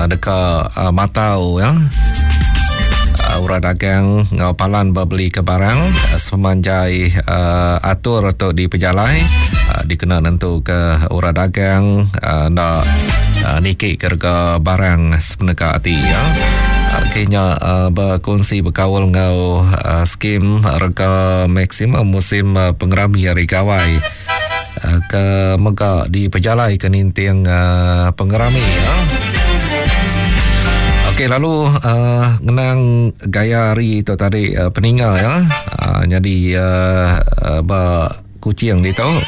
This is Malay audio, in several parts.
dekat Matau ya. Urang dagang ngapalan berbeli ke barang semanjai atur atau di pejalai dikena nentu ke urang dagang nak nikik harga barang sepeneka hati ya. Akhirnya berkongsi berkawal ngau skim harga maksimum musim pengerami hari kawai ke megak di pejalai ke nintiang pengerami ya. Okey, lalu ngenang gaya hari itu tadi peninggal ya. Jadi kucing di tu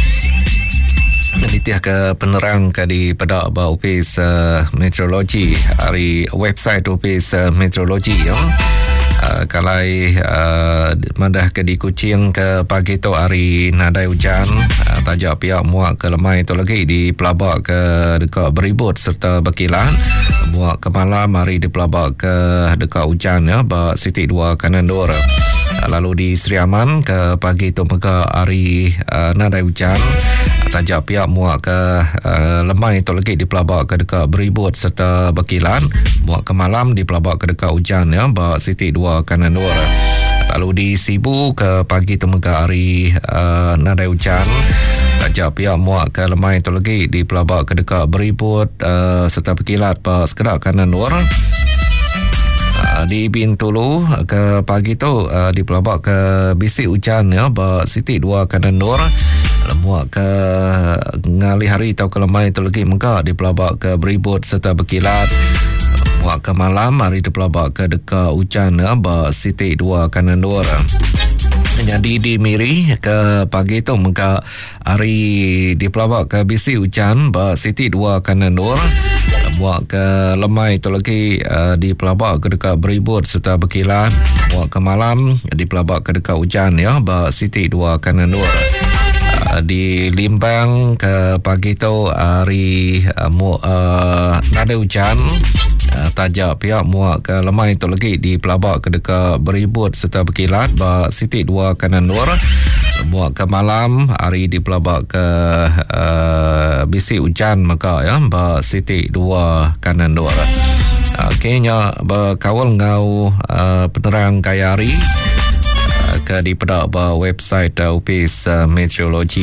ditih ke penerang ke di pedak ba ofis meteorologi hari website ofis meteorologi ya. Kalai mandah ke di Kuching ke pagi tu hari nadai hujan tajak pihak muak ke lemai tu lagi di Pelabak ke dekat beribut serta berkilat. Muak ke malam hari di Pelabak ke dekat hujan ya ba Siti 2 kanan 2. Lalu di Sri Aman ke pagi tu mega hari nadai hujan tajak pihak muak ke lemai tu lagi di Pelabak ke dekat beribut serta berkilat. Muak ke malam di Pelabak ke dekat hujan ya ba Siti 2 kanan 2. Lalu di Sibu ke pagi tu mega hari nadai hujan tajak pihak muak ke lemai tu lagi di Pelabak ke dekat beribut serta berkilat ba sekedak kanan 2. Di Bintulu ke pagi tu di Pelabak ke bisik hujan ya ba Siti 2 kanan 2. Muak ke ngali hari atau ke lemai tu lagi mega di Pelabak ke beribut serta berkilat. Muak ke malam hari di Pelabak ke dekat hujan ya ba Siti 2 kanan 2. Jadi di Miri ke pagi tu mega hari di Pelabak ke bisik hujan ba Siti 2 kanan 2. Muak ke lemai tu lagi di Pelabak ke dekat beribut serta berkilat. Muak ke malam di Pelabak ke dekat hujan ya ba Siti 2 kanan 2. Di Limbang ke pagi tu hari nadai hujan tajak pihak muak ke lemai tu lagi di Pelabak ke dekat beribut serta berkilat ba Siti 2 kanan 2. Muak ke malam hari di Pelabak ke bisik hujan maka ya ba Siti 2 kanan 2. Okeynya berkawal ngau penerang kaya hari ke di pedak ba website ofis meteorologi.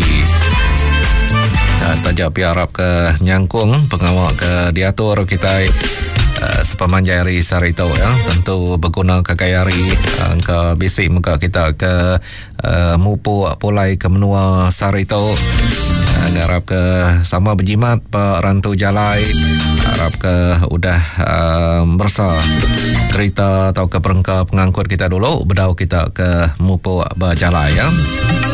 Tajak pihak harap ke nyangkung pengawal ke diatur kita sepamanjai hari sarito ya. Tentu berguna ke kaya hari ke bisik muka kita ke mupu polai ke menua sarito. Harap ke sama berjimat Pak Rantu Jalai. Harap ke udah bersa kereta atau ke perengka pengangkut kita dulu. Bedau kita ke mupu berjalai ya.